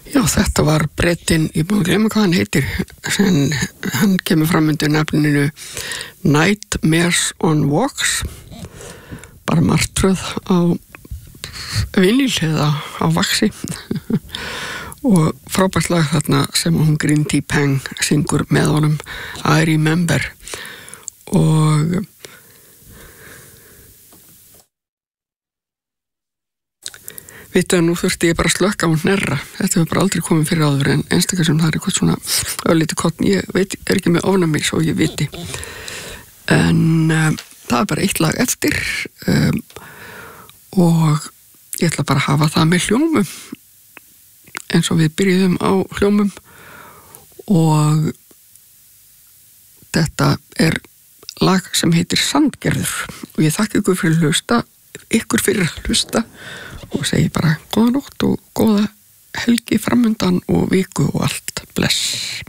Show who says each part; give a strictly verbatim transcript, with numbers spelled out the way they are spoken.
Speaker 1: Já, þetta var Bretinn, ég búin að glemma hvað hann heitir, en hann kemur fram undir nafninu Nightmares on Walks, bara martröð á viníl eða á vaxi og frábært lag þarna sem hún Green Tea Peng syngur með honum, I Remember. Og Vittu að nú þurfti ég bara að slökka á hnerra. Þetta hefur bara aldrei komið fyrir áður en einstakar sem það er eitthvað svona örlítið kottn. Ég veit, er ekki með ofnæmi svo ég viti. En um, það er bara eitt lag eftir um, og ég ætla bara að hafa það með hljómum eins og við byrjuðum á hljómum og þetta er lag sem heitir Sandgerður og ég þakka ykkur fyrir að hlusta, ykkur fyrir að hlusta og segi bara góða nótt og góða helgi framundan og viku og allt. Bless.